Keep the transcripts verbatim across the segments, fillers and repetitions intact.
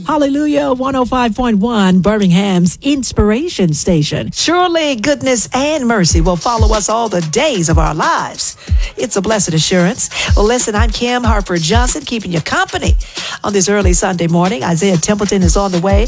Hallelujah, one oh five point one, Birmingham's inspiration station. Surely goodness and mercy will follow us all the days of our lives. It's a blessed assurance. Well, listen, I'm Kim Harper Johnson, keeping you company on this early Sunday morning. Isaiah Templeton is on the way.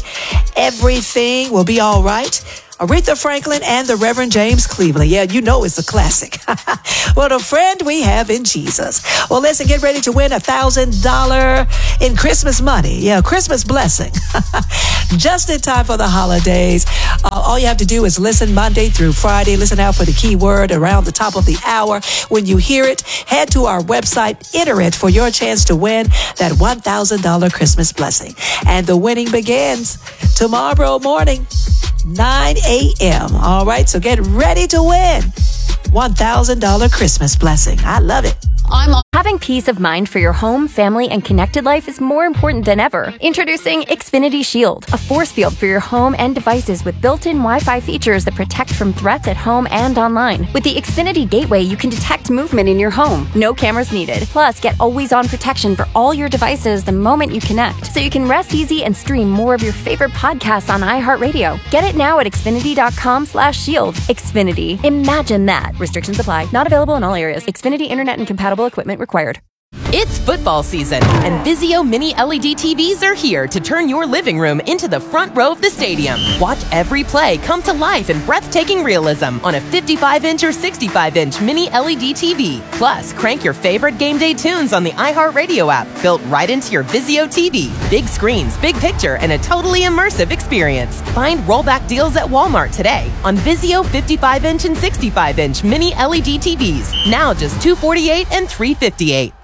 Everything will be all right. Aretha Franklin and the Reverend James Cleveland. Yeah, you know it's a classic. What a friend we have in Jesus. Well, listen, get ready to win a one thousand dollars in Christmas money. Yeah, Christmas blessing. Just in time for the holidays. Uh, all you have to do is listen Monday through Friday. Listen out for the keyword around the top of the hour. When you hear it, head to our website, enter it for your chance to win that one thousand dollars Christmas blessing. And the winning begins tomorrow morning, nine a.m. All right, so get ready to win one thousand dollars Christmas blessing. I love it. I'm Having peace of mind for your home, family, and connected life is more important than ever. Introducing Xfinity Shield, a force field for your home and devices with built-in Wi-Fi features that protect from threats at home and online. With the Xfinity Gateway, you can detect movement in your home. No cameras needed. Plus, get always-on protection for all your devices the moment you connect, so you can rest easy and stream more of your favorite podcasts on iHeartRadio. Get it now at Xfinity.com slash shield. Xfinity. Imagine that. Restrictions apply. Not available in all areas. Xfinity Internet and compatible equipment required. It's football season, and Vizio Mini L E D T Vs are here to turn your living room into the front row of the stadium. Watch every play come to life in breathtaking realism on a fifty-five inch or sixty-five inch Mini L E D T V. Plus, crank your favorite game day tunes on the iHeartRadio app, built right into your Vizio T V. Big screens, big picture, and a totally immersive experience. Find rollback deals at Walmart today on Vizio fifty-five inch and sixty-five inch Mini L E D T Vs. Now just two hundred forty-eight dollars and three hundred fifty-eight dollars.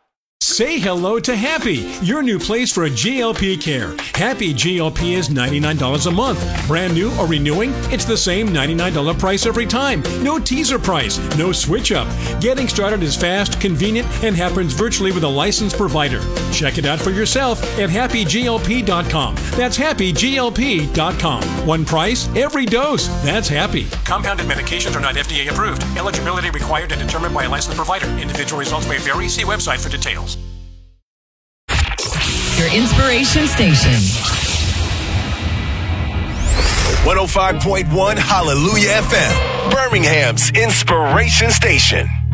Say hello to Happy, your new place for G L P care. Happy G L P is ninety-nine dollars a month. Brand new or renewing, it's the same ninety-nine dollars price every time. No teaser price, no switch up. Getting started is fast, convenient, and happens virtually with a licensed provider. Check it out for yourself at happy G L P dot com. That's happy G L P dot com. One price, every dose. That's Happy. Compounded medications are not F D A approved. Eligibility required and determined by a licensed provider. Individual results may vary. See website for details. Your inspiration station. one oh five point one Hallelujah F M, Birmingham's inspiration station.